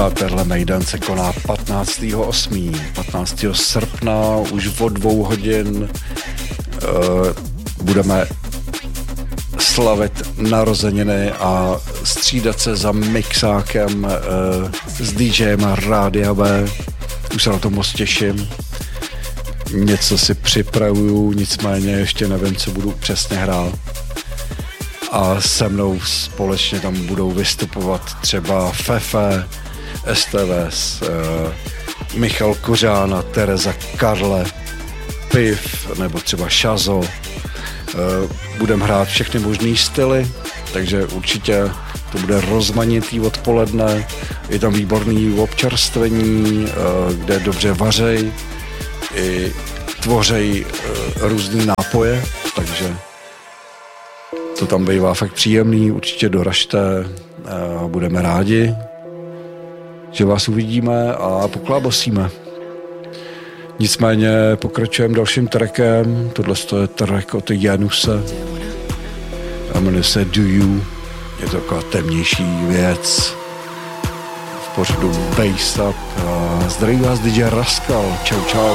Tenhle mejdan se koná 15. 15. srpna, už od 2 hodin budeme slavit narozeniny a střídat se za mixákem s DJem a Rádia B. Už se na to moc těším. Něco si připravuju, nicméně ještě nevím, co budu přesně hrát. A se mnou společně tam budou vystupovat třeba Fefe, STVS, Michal Kořána, Tereza Karle, Piv nebo třeba Šazo. Budeme hrát všechny možný styly, takže určitě to bude rozmanitý odpoledne. Je tam výborný občerstvení, kde dobře vařej i tvořej různý nápoje, takže to tam bývá fakt příjemný. Určitě doražte, budeme rádi, že vás uvidíme a poklábosíme. Nicméně pokračujeme dalším trackem. Tohle je track od Januse a jmenuje se Do You. Je to taková temnější věc v pořadu Bass Up. Zdraví vás DJ Rascal. Čau, čau.